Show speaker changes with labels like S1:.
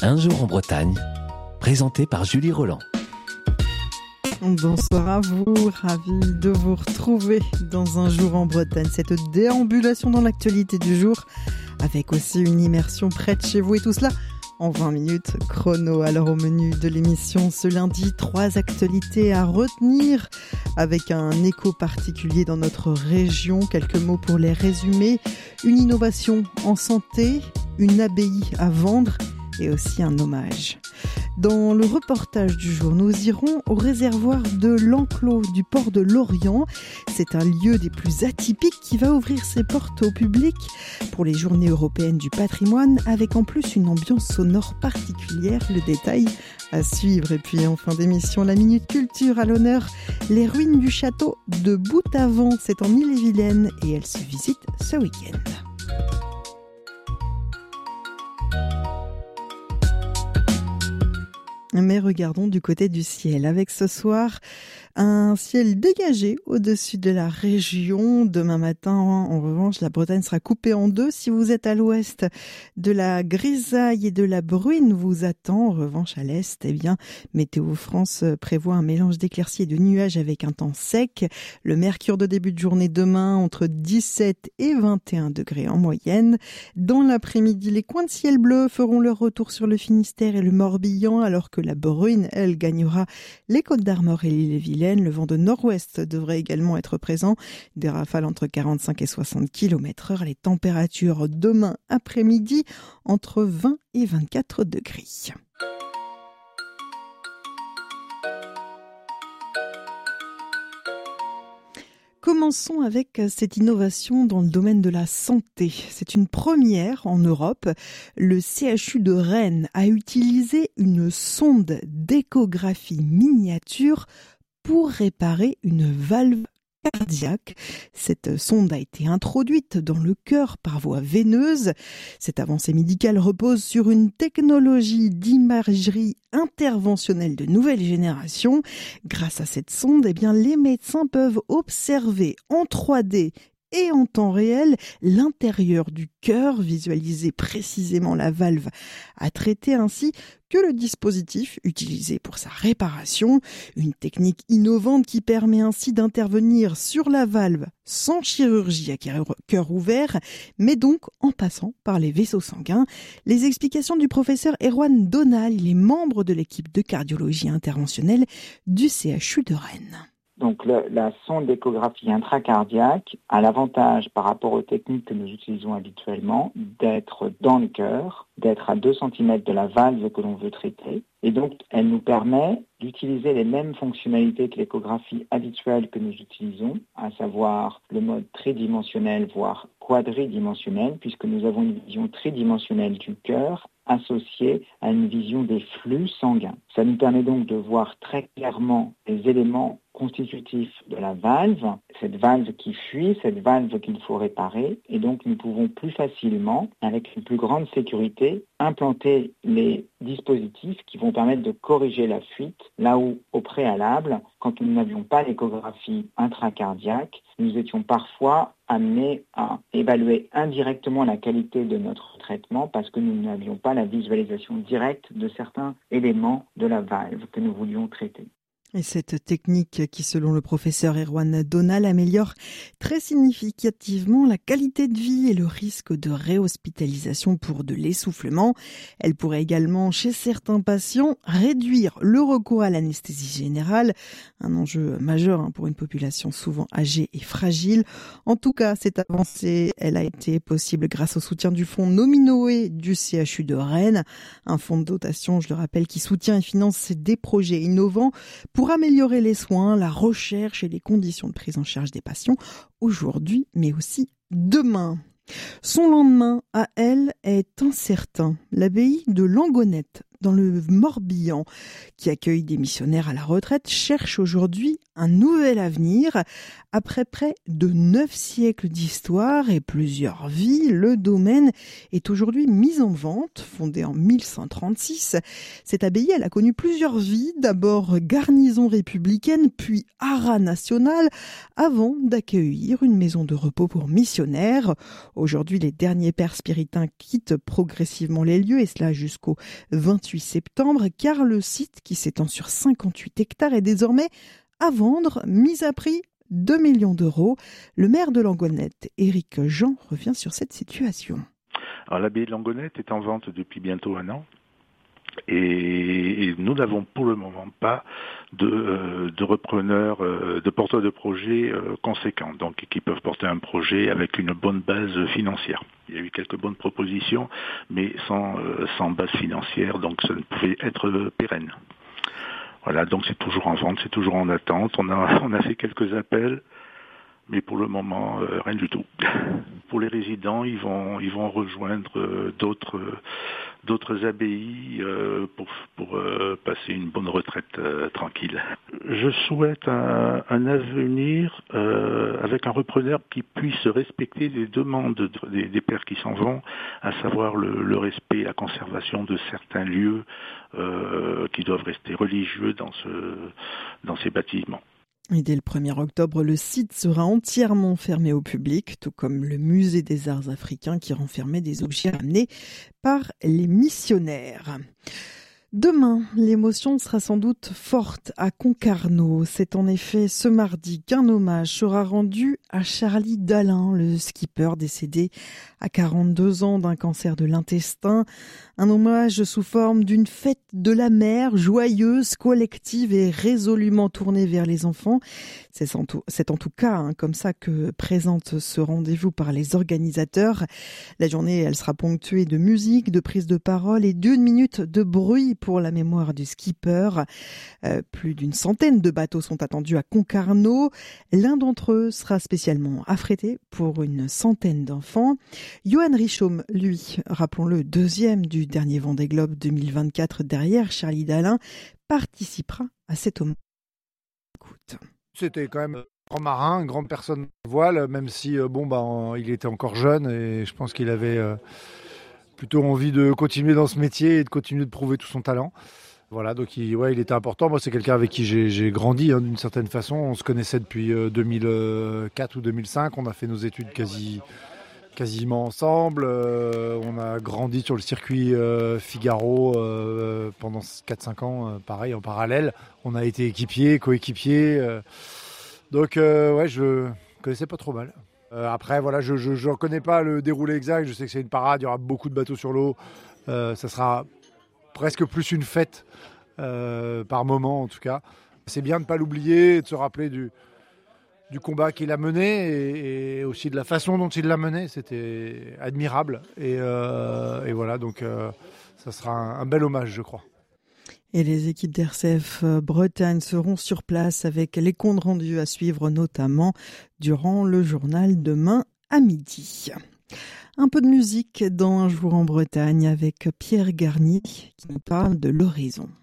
S1: Un jour en Bretagne, présenté par Julie Roland.
S2: Bonsoir à vous, ravi de vous retrouver dans Un jour en Bretagne. Cette déambulation dans l'actualité du jour, avec aussi une immersion près de chez vous et tout cela en 20 minutes chrono. Alors au menu de l'émission ce lundi, 3 actualités à retenir avec un écho particulier dans notre région. Quelques mots pour les résumer. Une innovation en santé, une abbaye à vendre et aussi un hommage. Dans le reportage du jour, nous irons au réservoir de l'Enclos du port de Lorient. C'est un lieu des plus atypiques qui va ouvrir ses portes au public pour les Journées européennes du patrimoine, avec en plus une ambiance sonore particulière. Le détail à suivre. Et puis en fin d'émission, la Minute Culture à l'honneur, les ruines du château de Boutavent. C'est en Ille-et-Vilaine et elles se visitent ce week-end. Mais regardons du côté du ciel, avec ce soir un ciel dégagé au-dessus de la région. Demain matin, en revanche, la Bretagne sera coupée en deux. Si vous êtes à l'ouest, de la grisaille et de la bruine vous attend. En revanche, à l'est, Météo France prévoit un mélange d'éclaircies et de nuages avec un temps sec. Le mercure de début de journée demain entre 17 et 21 degrés en moyenne. Dans l'après-midi, les coins de ciel bleu feront leur retour sur le Finistère et le Morbihan, alors que la bruine, elle, gagnera les Côtes-d'Armor et l'Ille-et-Vilaine. Le vent de nord-ouest devrait également être présent. Des rafales entre 45 et 60 km/h. Les températures demain après-midi entre 20 et 24 degrés. Commençons avec cette innovation dans le domaine de la santé. C'est une première en Europe. Le CHU de Rennes a utilisé une sonde d'échographie miniature pour réparer une valve cardiaque. Cette sonde a été introduite dans le cœur par voie veineuse. Cette avancée médicale repose sur une technologie d'imagerie interventionnelle de nouvelle génération. Grâce à cette sonde, les médecins peuvent observer en 3D et en temps réel l'intérieur du cœur, visualiser précisément la valve à traiter ainsi que le dispositif utilisé pour sa réparation. Une technique innovante qui permet ainsi d'intervenir sur la valve sans chirurgie à cœur ouvert, mais donc en passant par les vaisseaux sanguins. Les explications du professeur Erwan Donal, il est membre de l'équipe de cardiologie interventionnelle du CHU de Rennes.
S3: Donc la sonde d'échographie intracardiaque a l'avantage par rapport aux techniques que nous utilisons habituellement d'être dans le cœur, d'être à 2 cm de la valve que l'on veut traiter. Et donc elle nous permet d'utiliser les mêmes fonctionnalités que l'échographie habituelle que nous utilisons, à savoir le mode tridimensionnel, voire quadridimensionnel, puisque nous avons une vision tridimensionnelle du cœur associée à une vision des flux sanguins. Ça nous permet donc de voir très clairement les éléments constitutifs de la valve, cette valve qui fuit, cette valve qu'il faut réparer, et donc nous pouvons plus facilement, avec une plus grande sécurité, implanter les dispositifs qui vont permettre de corriger la fuite, là où au préalable, quand nous n'avions pas l'échographie intracardiaque, nous étions parfois amenés à évaluer indirectement la qualité de notre traitement parce que nous n'avions pas la visualisation directe de certains éléments de la valve que nous voulions traiter.
S2: Et cette technique qui, selon le professeur Erwan Donal, améliore très significativement la qualité de vie et le risque de réhospitalisation pour de l'essoufflement. Elle pourrait également, chez certains patients, réduire le recours à l'anesthésie générale, un enjeu majeur pour une population souvent âgée et fragile. En tout cas, cette avancée, elle a été possible grâce au soutien du fonds Nominoé du CHU de Rennes, un fonds de dotation, je le rappelle, qui soutient et finance des projets innovants pour améliorer les soins, la recherche et les conditions de prise en charge des patients aujourd'hui, mais aussi demain. Son lendemain, à elle, est incertain. L'abbaye de Langonette, dans le Morbihan, qui accueille des missionnaires à la retraite, cherche aujourd'hui un nouvel avenir. Après près de 9 siècles d'histoire et plusieurs vies, le domaine est aujourd'hui mis en vente. Fondé en 1136, cette abbaye elle a connu plusieurs vies. D'abord garnison républicaine, puis haras national, avant d'accueillir une maison de repos pour missionnaires. Aujourd'hui, les derniers pères spiritains quittent progressivement les lieux, et cela jusqu'au 28 septembre, car le site, qui s'étend sur 58 hectares, est désormais à vendre, mis à prix 2 millions d'euros. Le maire de Langonette, Éric Jean, revient sur cette situation.
S4: Alors, l'abbaye de Langonette est en vente depuis bientôt 1 an. Et nous n'avons pour le moment pas de repreneurs, de porteurs de projets conséquents, donc qui peuvent porter un projet avec une bonne base financière. Il y a eu quelques bonnes propositions, mais sans base financière, donc ça ne pouvait être pérenne. Voilà, donc c'est toujours en vente, c'est toujours en attente. On a fait quelques appels, mais pour le moment, rien du tout. Pour les résidents, ils vont rejoindre d'autres abbayes pour passer une bonne retraite tranquille. Je souhaite un avenir avec un repreneur qui puisse respecter les demandes des pères qui s'en vont, à savoir le respect et la conservation de certains lieux qui doivent rester religieux dans ces bâtiments.
S2: Et dès le 1er octobre, le site sera entièrement fermé au public, tout comme le musée des arts africains qui renfermait des objets amenés par les missionnaires. Demain, l'émotion sera sans doute forte à Concarneau. C'est en effet ce mardi qu'un hommage sera rendu à Charlie Dalin, le skipper décédé à 42 ans d'un cancer de l'intestin. Un hommage sous forme d'une fête de la mer, joyeuse, collective et résolument tournée vers les enfants. C'est en tout cas comme ça que présente ce rendez-vous par les organisateurs. La journée, elle sera ponctuée de musique, de prise de parole et d'1 minute de bruit pour la mémoire du skipper. Plus d'une centaine de bateaux sont attendus à Concarneau. L'un d'entre eux sera spécialement affrété pour une centaine d'enfants. Johan Richomme, lui, rappelons-le, deuxième du dernier Vendée Globe 2024 derrière Charlie Dalin, participera à cet hommage. Écoute.
S5: C'était quand même un grand marin, une grande personne de voile, même si il était encore jeune et je pense qu'il avait plutôt envie de continuer dans ce métier et de continuer de prouver tout son talent. Voilà, donc il était important. Moi, c'est quelqu'un avec qui j'ai grandi d'une certaine façon. On se connaissait depuis 2004 ou 2005. On a fait nos études quasiment ensemble. On a grandi sur le circuit Figaro pendant 4-5 ans, pareil, en parallèle. On a été équipiers, coéquipiers. Je connaissais pas trop mal. Après, voilà, je ne connais pas le déroulé exact. Je sais que c'est une parade, il y aura beaucoup de bateaux sur l'eau. Ça sera presque plus une fête par moment, en tout cas. C'est bien de ne pas l'oublier et de se rappeler du combat qu'il a mené et aussi de la façon dont il l'a mené. C'était admirable. Et voilà, donc ça sera un bel hommage, je crois.
S2: Et les équipes d'RCF Bretagne seront sur place avec les comptes rendus à suivre, notamment durant le journal demain à midi. Un peu de musique dans Un jour en Bretagne avec Pierre Garnier qui nous parle de l'horizon.